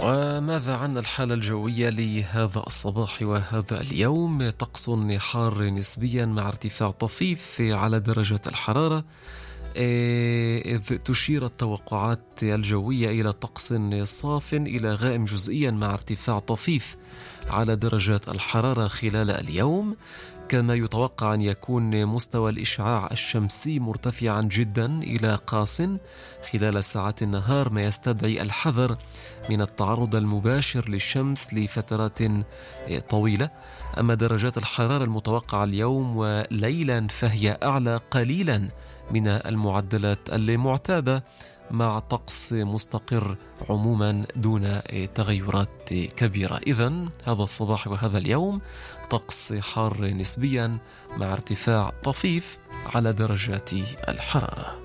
وماذا عن الحالة الجوية لهذا الصباح وهذا اليوم؟ طقس حار نسبيا مع ارتفاع طفيف على درجة الحرارة، إذ تشير التوقعات الجوية إلى طقس صاف إلى غائم جزئيا مع ارتفاع طفيف على درجات الحرارة خلال اليوم. كما يتوقع أن يكون مستوى الإشعاع الشمسي مرتفعا جدا إلى قاس خلال ساعات النهار، ما يستدعي الحذر من التعرض المباشر للشمس لفترات طويلة. أما درجات الحرارة المتوقعة اليوم وليلا فهي أعلى قليلا من المعدلات المعتادة، مع طقس مستقر عموما دون تغيرات كبيرة. إذن هذا الصباح وهذا اليوم طقس حار نسبيا مع ارتفاع طفيف على درجات الحرارة.